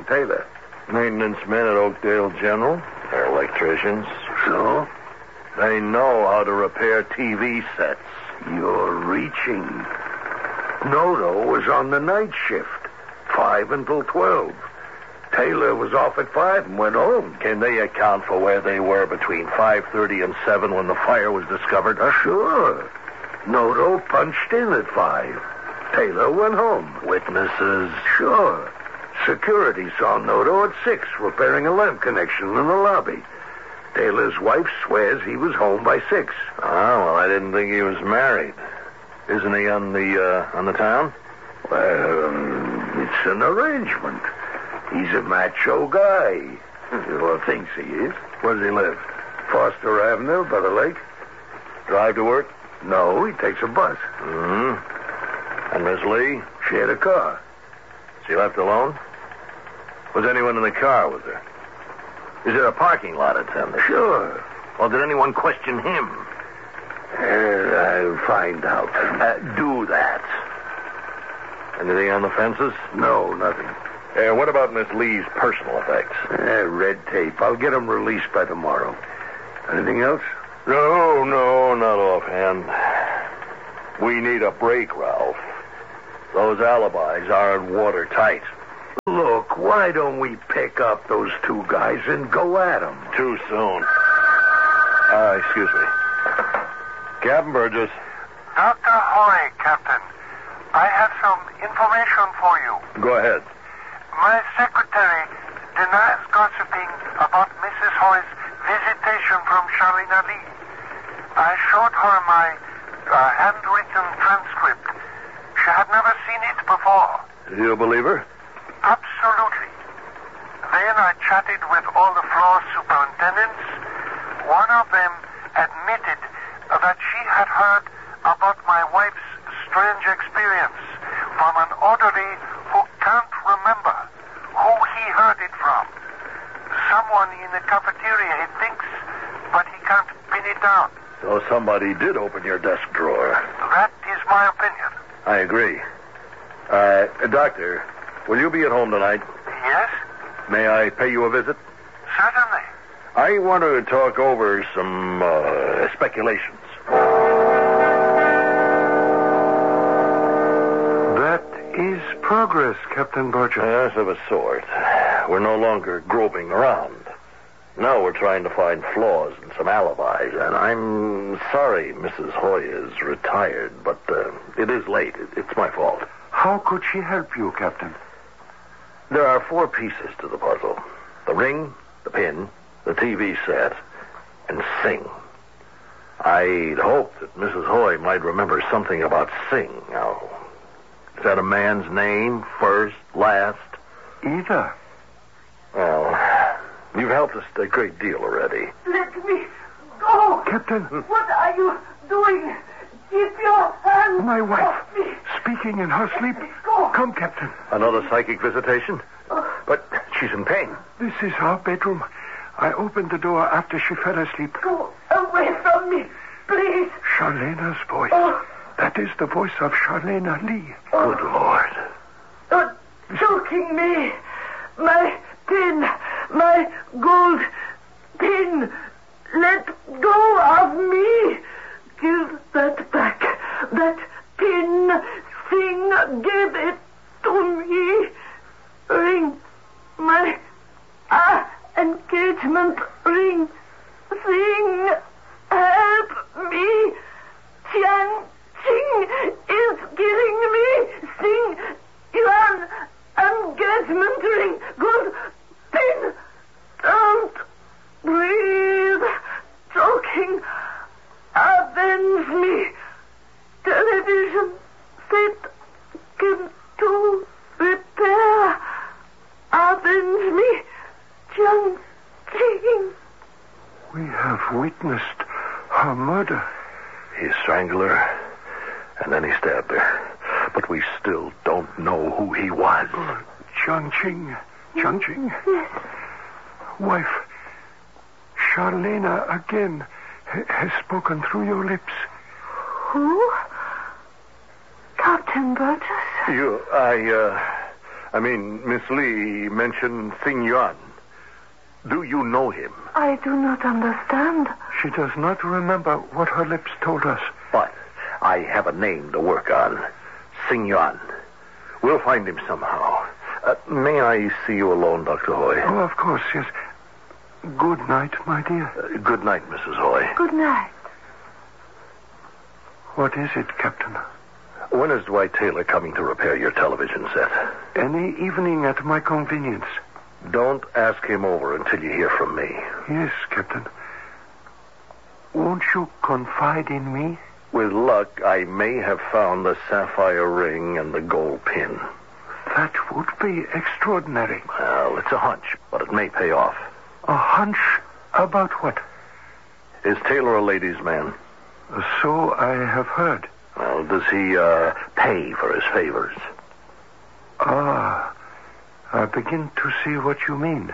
Taylor? Maintenance men at Oakdale General. They're electricians. So? They know how to repair TV sets. You're reaching. Noto was on the night shift, 5 until 12. Taylor was off at 5 and went home. Can they account for where they were between 5:30 and 7 when the fire was discovered? Sure. Noto punched in at 5. Taylor went home. Witnesses? Sure. Security saw Noto at 6 repairing a lamp connection in the lobby. Taylor's wife swears he was home by 6. Oh, well, I didn't think he was married. Isn't he on the town? Well, it's an arrangement. He's a macho guy. Well, thinks he is. Where does he live? Foster Avenue by the lake. Drive to work? No, he takes a bus. Mm-hmm. And Miss Lee? She had a car. She left alone? Was anyone in the car with her? Is there a parking lot attendant? Sure. Well, did anyone question him? I'll find out. Do that. Anything on the fences? No, nothing. What about Miss Lee's personal effects? Red tape. I'll get them released by tomorrow. Anything else? No, not offhand. We need a break, Ralph. Those alibis aren't watertight. Look, why don't we pick up those 2 guys and go at them? Too soon. Excuse me. Captain Burgess. Dr. Hoy, Captain. I have some information for you. Go ahead. My secretary denies gossiping about Mrs. Hoy's visitation from Charlene Lee. I showed her my handwritten transcript. She had never seen it before. Do you believe her? Absolutely. Then I chatted with all the floor superintendents. One of them admitted that she had heard about my wife's strange experience from an orderly who can't remember who he heard it from. Someone in the cafeteria, he thinks, but he can't pin it down. So somebody did open your desk drawer. That is my opinion. I agree. Doctor, will you be at home tonight? Yes? May I pay you a visit? Certainly. I want to talk over some speculations. That is progress, Captain Burgess. Yes, of a sort. We're no longer groping around. Now we're trying to find flaws in some alibis, and I'm sorry Mrs. Hoy is retired, but it is late. It's my fault. How could she help you, Captain? There are 4 pieces to the puzzle. The ring, the pin, the TV set, and Singh. I'd hoped that Mrs. Hoy might remember something about Singh. Now, is that a man's name, first, last? Either. Well, you've helped us a great deal already. Let me go. Captain. What are you doing? Keep your hands My wife. off me. Speaking in her sleep. Let me go. Come, Captain. Another psychic visitation? But she's in pain. This is our bedroom. I opened the door after she fell asleep. Go away from me, please. Charlena's voice. Oh. That is the voice of Charlena Lee. Good Lord. You're choking me. My pin, my gold pin. Let go of me. Give that back. That pin. Singh gave it to me. Ring. My engagement ring. Singh, help me. Tian Ching is killing me. Singh, Yuan, engagement ring. Gold pin. Don't breathe. Choking. Avenge me. Television set. Can to repair. Avenge me. Jiang Qing. We have witnessed her murder. He strangled her, and then he stabbed her. But we still don't know who he was. Jiang Qing. Jiang Qing? Yes. Wife, Charlena again has spoken through your lips. Who? Captain Burgess? Miss Lee mentioned Sing Yuan. Do you know him? I do not understand. She does not remember what her lips told us. But I have a name to work on. Sing Yuan. We'll find him somehow. May I see you alone, Dr. Hoy? Oh, of course, yes. Good night, my dear. Good night, Mrs. Hoy. Good night. What is it, Captain? When is Dwight Taylor coming to repair your television set? Any evening at my convenience. Don't ask him over until you hear from me. Yes, Captain. Won't you confide in me? With luck, I may have found the sapphire ring and the gold pin. That would be extraordinary. Well, it's a hunch, but it may pay off. A hunch about what? Is Taylor a ladies' man? So I have heard. Well, does he pay for his favors? Ah, I begin to see what you mean.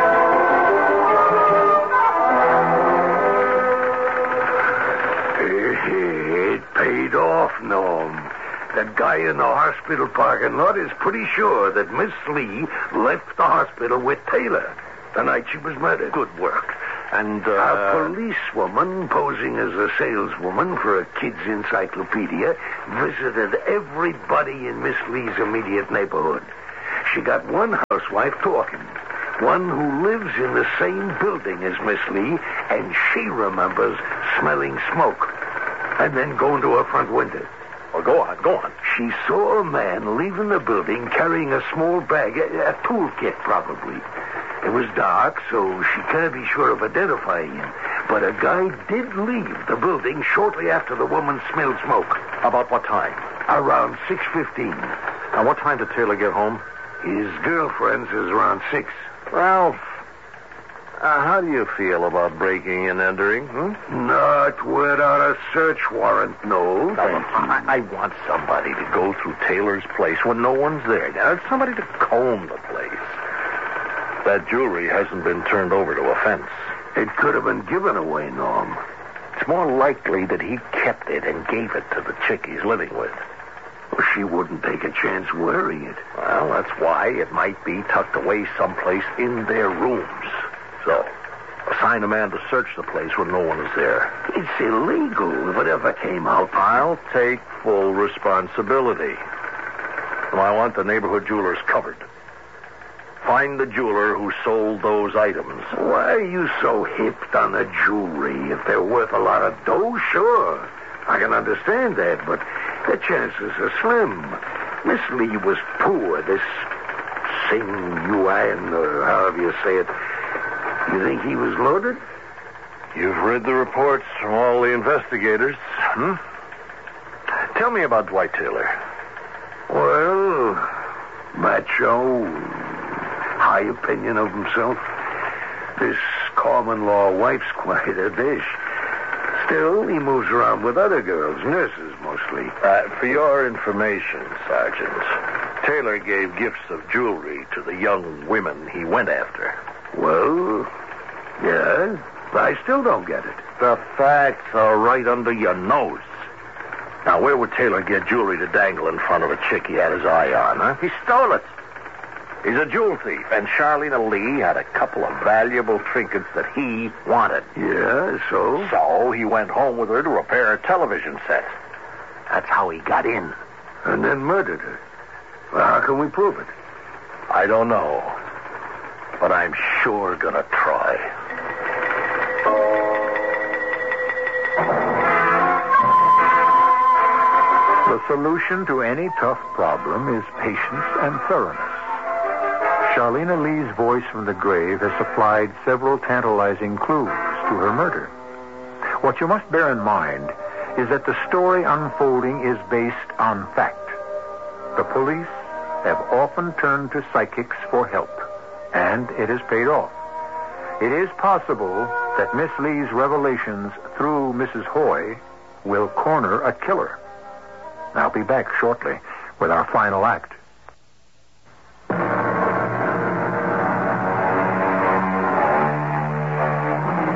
It paid off, Norm. That guy in the hospital parking lot is pretty sure that Miss Lee left the hospital with Taylor the night she was murdered. Good work. And, a policewoman posing as a saleswoman for a kid's encyclopedia visited everybody in Miss Lee's immediate neighborhood. She got one housewife talking, one who lives in the same building as Miss Lee, and she remembers smelling smoke and then going to her front window. Well, go on. She saw a man leaving the building carrying a small bag, a toolkit probably. It was dark, so she can't be sure of identifying him. But a guy did leave the building shortly after the woman smelled smoke. About what time? Around 6:15. And what time did Taylor get home? His girlfriend says around 6. Ralph, how do you feel about breaking and entering? Not without a search warrant, no. I want somebody to go through Taylor's place when no one's there. Now, somebody to comb the place. That jewelry hasn't been turned over to a fence. It could have been given away, Norm. It's more likely that he kept it and gave it to the chick he's living with. Well, she wouldn't take a chance wearing it. Well, that's why it might be tucked away someplace in their rooms. So, assign a man to search the place when no one is there. It's illegal if it ever came out. I'll take full responsibility. And I want the neighborhood jewelers covered. Find the jeweler who sold those items. Why are you so hipped on the jewelry? If they're worth a lot of dough, sure. I can understand that, but the chances are slim. Miss Lee was poor. This Sing Yuan, or however you say it. You think he was loaded? You've read the reports from all the investigators. Tell me about Dwight Taylor. Well, macho, high opinion of himself. This common law wife's quite a dish. Still, he moves around with other girls, nurses mostly. For your information, Sergeant, Taylor gave gifts of jewelry to the young women he went after. Well, yeah, I still don't get it. The facts are right under your nose. Now, where would Taylor get jewelry to dangle in front of a chick he had his eye on, huh? He stole it. He's a jewel thief, and Charlene Lee had a couple of valuable trinkets that he wanted. Yeah, so? So he went home with her to repair her television set. That's how he got in. And then murdered her. Well, how can we prove it? I don't know. But I'm sure gonna try. The solution to any tough problem is patience and thoroughness. Charlene Lee's voice from the grave has supplied several tantalizing clues to her murder. What you must bear in mind is that the story unfolding is based on fact. The police have often turned to psychics for help, and it has paid off. It is possible that Miss Lee's revelations through Mrs. Hoy will corner a killer. I'll be back shortly with our final act.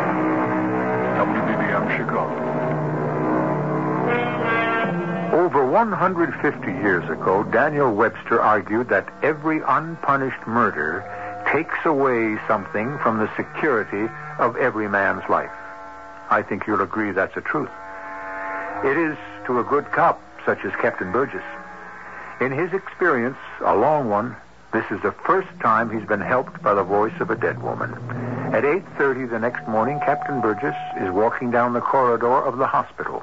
WBBM Chicago. Over 150 years ago, Daniel Webster argued that every unpunished murder takes away something from the security of every man's life. I think you'll agree that's the truth. It is to a good cop, such as Captain Burgess. In his experience, a long one, this is the first time he's been helped by the voice of a dead woman. At 8:30 the next morning, Captain Burgess is walking down the corridor of the hospital.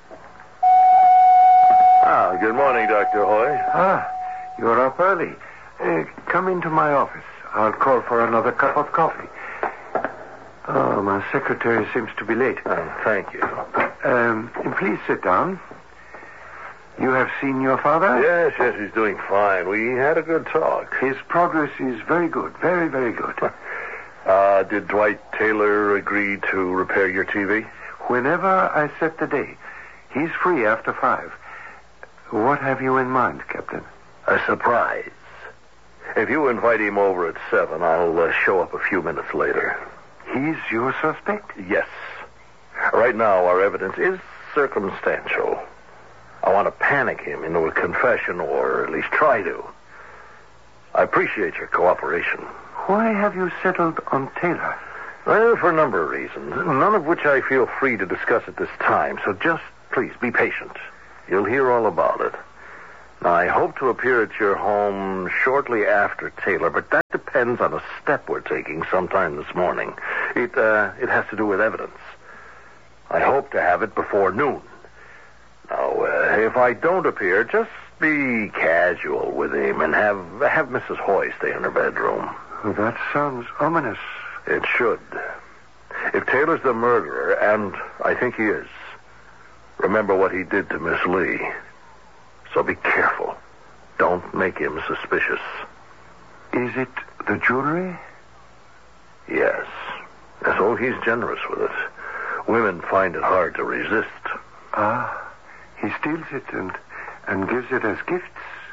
Good morning, Dr. Hoy. You're up early. Come into my office. I'll call for another cup of coffee. Oh, my secretary seems to be late. Thank you. Please sit down. You have seen your father? Yes, he's doing fine. We had a good talk. His progress is very good. Very, very good. Did Dwight Taylor agree to repair your TV? Whenever I set the day. He's free after 5. What have you in mind, Captain? A surprise. If you invite him over at 7, I'll show up a few minutes later. He's your suspect? Yes. Right now, our evidence is circumstantial. I want to panic him into a confession, or at least try to. I appreciate your cooperation. Why have you settled on Taylor? Well, for a number of reasons, none of which I feel free to discuss at this time, so just please be patient. You'll hear all about it. Now, I hope to appear at your home shortly after Taylor, but that depends on a step we're taking sometime this morning. It has to do with evidence. I hope to have it before noon. Now, if I don't appear, just be casual with him and have Mrs. Hoy stay in her bedroom. That sounds ominous. It should. If Taylor's the murderer, and I think he is, remember what he did to Miss Lee. So be careful. Don't make him suspicious. Is it the jewelry? Yes. So he's generous with it. Women find it hard to resist. He steals it and gives it as gifts.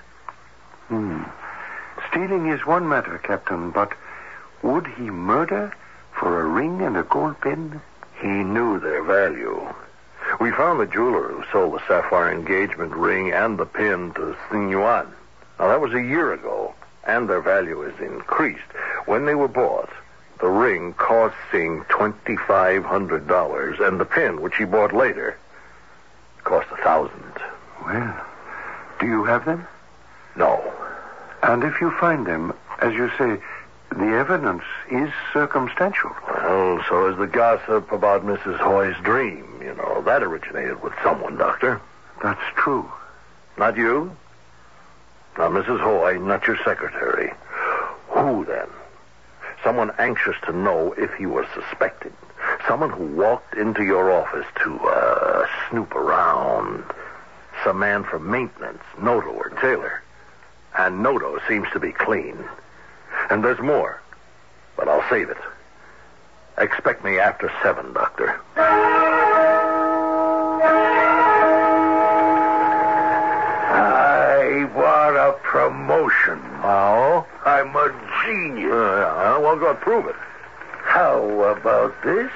Stealing is one matter, Captain, but would he murder for a ring and a gold pin? He knew their value. We found the jeweler who sold the sapphire engagement ring and the pin to Xing Yuan. Now, that was a year ago, and their value has increased. When they were bought, the ring cost Xing $2,500, and the pin, which he bought later, cost $1,000. Well, do you have them? No. And if you find them, as you say, the evidence is circumstantial. Well, so is the gossip about Mrs. Hoy's dream. You know, that originated with someone, Doctor. That's true. Not you? Not Mrs. Hoy, not your secretary. Who, then? Someone anxious to know if he was suspected. Someone who walked into your office to snoop around. Some man from maintenance, Noto or Taylor. And Noto seems to be clean. And there's more, but I'll save it. Expect me after 7, Doctor. I want a promotion. Oh? I'm a genius. Well, go prove it. How about this?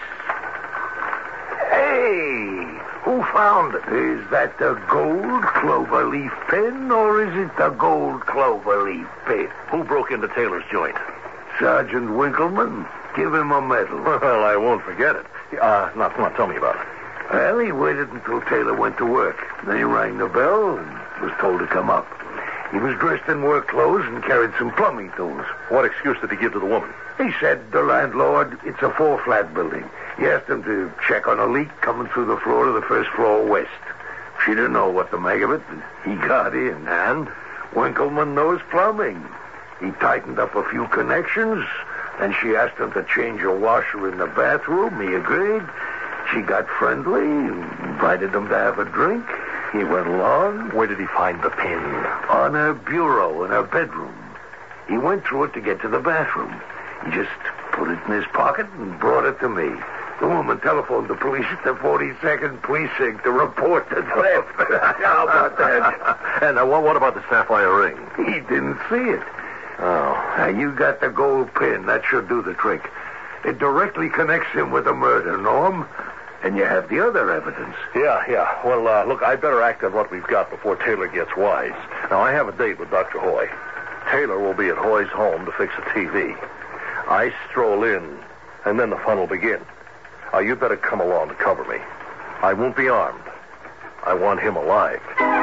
Hey, who found it? Is that the gold clover leaf pen, or is it the gold clover leaf pen? Who broke into Taylor's joint? Sergeant Winkleman. Give him a medal. Well, I won't forget it. Now, come on, tell me about it. Well, he waited until Taylor went to work. Then he rang the bell and was told to come up. He was dressed in work clothes and carried some plumbing tools. What excuse did he give to the woman? He said the landlord, it's a 4-flat building. He asked him to check on a leak coming through the floor to the first floor west. She didn't know what to make of it, and he got in. And Winkleman knows plumbing. He tightened up a few connections, and she asked him to change a washer in the bathroom. He agreed. She got friendly, invited him to have a drink. He went along. Where did he find the pin? On her bureau in her bedroom. He went through it to get to the bathroom. He just put it in his pocket and brought it to me. The woman telephoned the police at the 42nd Precinct to report the theft. How about that? And what about the sapphire ring? He didn't see it. Oh. Now, you got the gold pin. That should do the trick. It directly connects him with the murder, Norm. And you have the other evidence. Yeah. Well, look, I'd better act on what we've got before Taylor gets wise. Now, I have a date with Dr. Hoy. Taylor will be at Hoy's home to fix a TV. I stroll in, and then the fun will begin. You'd better come along to cover me. I won't be armed. I want him alive.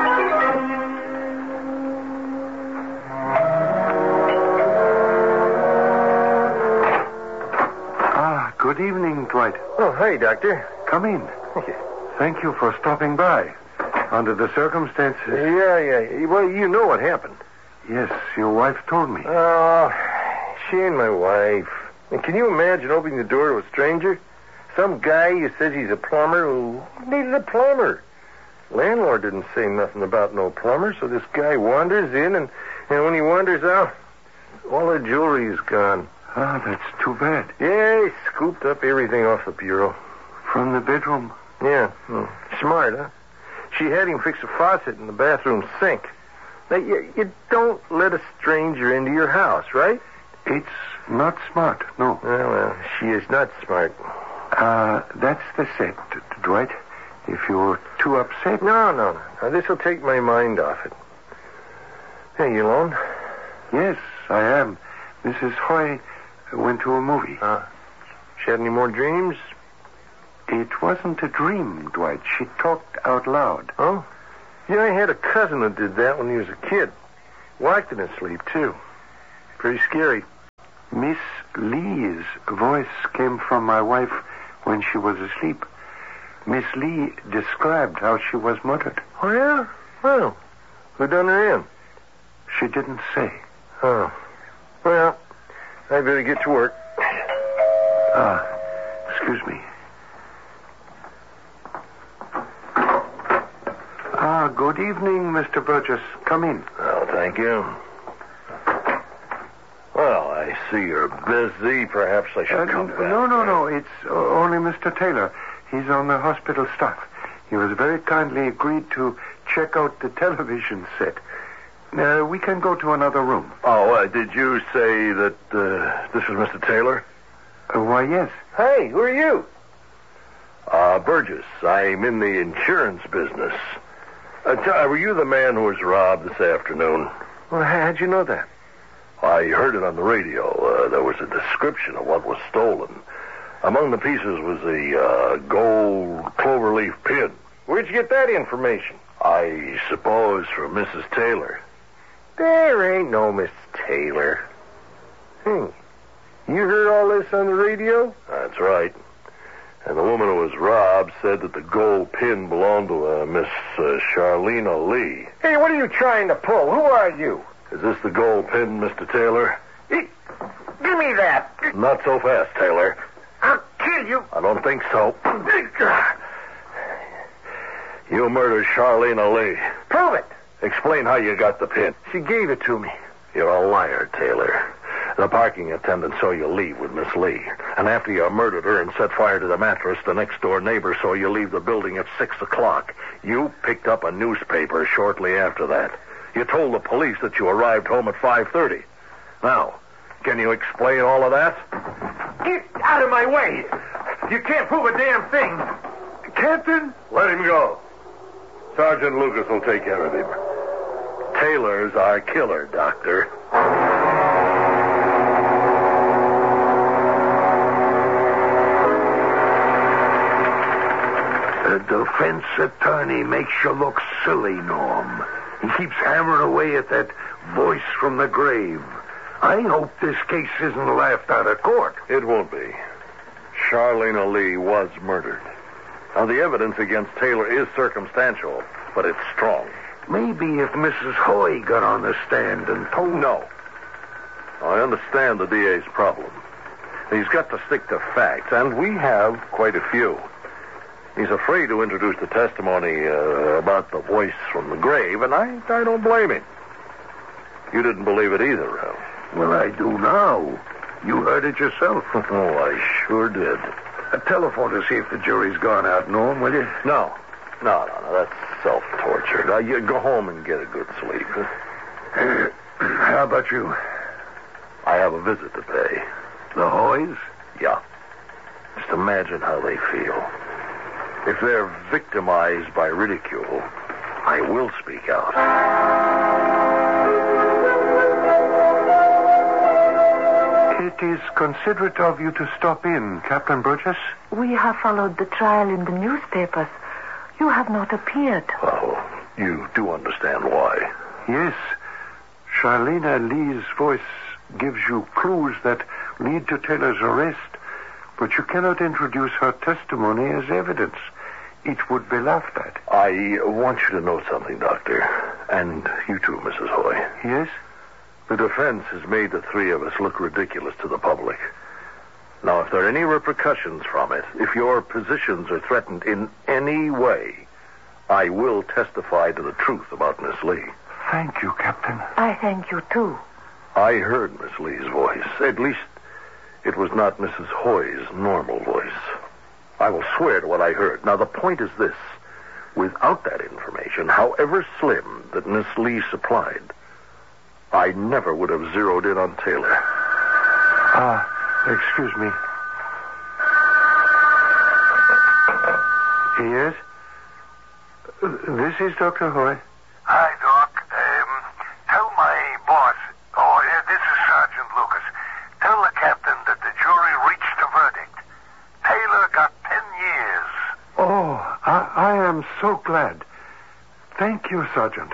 Good evening, Dwight. Oh, hey, Doctor. Come in. Thank you. Thank you for stopping by. Under the circumstances... Yeah. Well, you know what happened. Yes, your wife told me. Oh, she ain't my wife. And can you imagine opening the door to a stranger? Some guy who says he's a plumber who needed a plumber. Landlord didn't say nothing about no plumber, so this guy wanders in, and when he wanders out, all the jewelry is gone. Ah, that's too bad. Yeah, he scooped up everything off the bureau. From the bedroom? Yeah. Smart, huh? She had him fix a faucet in the bathroom sink. Now, you don't let a stranger into your house, right? It's not smart, no. Well, she is not smart. That's the set, Dwight. If you're too upset... No. This will take my mind off it. Hey, you alone? Yes, I am. Mrs. Hoy went to a movie. She had any more dreams? It wasn't a dream, Dwight. She talked out loud. Oh? Yeah, I had a cousin that did that when he was a kid. Walked in his sleep, too. Pretty scary. Miss Lee's voice came from my wife when she was asleep. Miss Lee described how she was murdered. Oh, yeah? Well, who done her in? She didn't say. Oh. Well, I better get to work. Excuse me. Good evening, Mr. Burgess. Come in. Oh, thank you. Well, I see you're busy. Perhaps I should come back. No. It's only Mr. Taylor. He's on the hospital staff. He was very kindly agreed to check out the television set. We can go to another room. Oh, did you say that this was Mr. Taylor? Why, yes. Hey, who are you? Burgess. I'm in the insurance business. Were you the man who was robbed this afternoon? Well, how'd you know that? I heard it on the radio. There was a description of what was stolen. Among the pieces was a gold cloverleaf pin. Where'd you get that information? I suppose from Mrs. Taylor. There ain't no Miss Taylor. You heard all this on the radio? That's right. And the woman who was robbed said that the gold pin belonged to Miss Charlena Lee. Hey, what are you trying to pull? Who are you? Is this the gold pin, Mr. Taylor? Give me that. Not so fast, Taylor. I'll kill you. I don't think so. You murdered Charlena Lee. Prove it. Explain how you got the pin. She gave it to me. You're a liar, Taylor. The parking attendant saw you leave with Miss Lee. And after you murdered her and set fire to the mattress, the next-door neighbor saw you leave the building at 6 o'clock. You picked up a newspaper shortly after that. You told the police that you arrived home at 5:30. Now, can you explain all of that? Get out of my way. You can't prove a damn thing. Captain? Let him go. Sergeant Lucas will take care of him. Taylor's our killer, Doctor. The defense attorney makes you look silly, Norm. He keeps hammering away at that voice from the grave. I hope this case isn't laughed out of court. It won't be. Charlena Lee was murdered. Now, the evidence against Taylor is circumstantial, but it's strong. Maybe if Mrs. Hoy got on the stand and told... No. I understand the DA's problem. He's got to stick to facts, and we have quite a few. He's afraid to introduce the testimony about the voice from the grave, and I don't blame him. You didn't believe it either, Ralph. Well, I do now. You heard it yourself. Oh, I sure did. Telephone to see if the jury's gone out, Norm, will you? No. That's self-torture. Now, you go home and get a good sleep. How about you? I have a visit to pay. The Hoys? Yeah. Just imagine how they feel. If they're victimized by ridicule, I will speak out. It is considerate of you to stop in, Captain Burgess. We have followed the trial in the newspapers. You have not appeared. Oh, you do understand why. Yes. Charlena Lee's voice gives you clues that lead to Taylor's arrest, but you cannot introduce her testimony as evidence. It would be laughed at. I want you to know something, Doctor. And you too, Mrs. Hoy. Yes? The defense has made the three of us look ridiculous to the public. Now, if there are any repercussions from it, if your positions are threatened in any way, I will testify to the truth about Miss Lee. Thank you, Captain. I thank you, too. I heard Miss Lee's voice. At least, it was not Mrs. Hoy's normal voice. I will swear to what I heard. Now, the point is this. Without that information, however slim, that Miss Lee supplied, I never would have zeroed in on Taylor. Excuse me. Yes? This is Dr. Hoy. Hi, Doc. Tell my boss, this is Sergeant Lucas. Tell the captain that the jury reached a verdict. Taylor got 10 years. Oh, I am so glad. Thank you, Sergeant.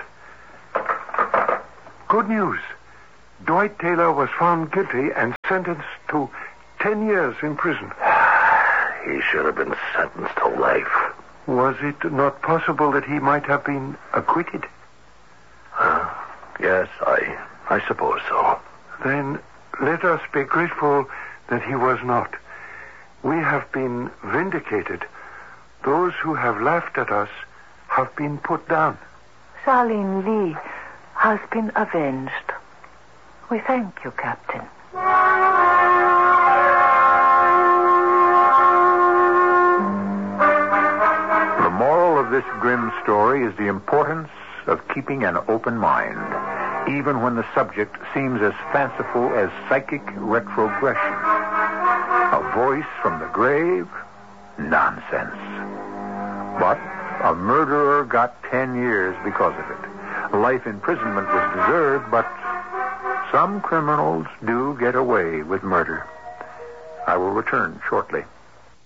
Good news. Dwight Taylor was found guilty and sentenced to 10 years in prison. He should have been sentenced to life. Was it not possible that he might have been acquitted? Yes, I suppose so. Then let us be grateful that he was not. We have been vindicated. Those who have laughed at us have been put down. Charlene Lee has been avenged. We thank you, Captain. The moral of this grim story is the importance of keeping an open mind, even when the subject seems as fanciful as psychic retrogression. A voice from the grave? Nonsense. But a murderer got 10 years because of it. Life imprisonment was deserved, but some criminals do get away with murder. I will return shortly.